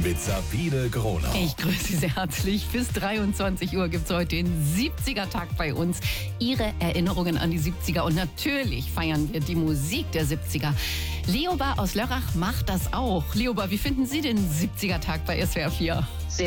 mit Sabine Groner. Ich grüße Sie sehr herzlich. Bis 23 Uhr gibt es heute den 70er-Tag bei uns. Ihre Erinnerungen an die 70er. Und natürlich feiern wir die Musik der 70er. Leoba aus Lörrach macht das auch. Leoba, wie finden Sie den 70er-Tag bei SWR 4?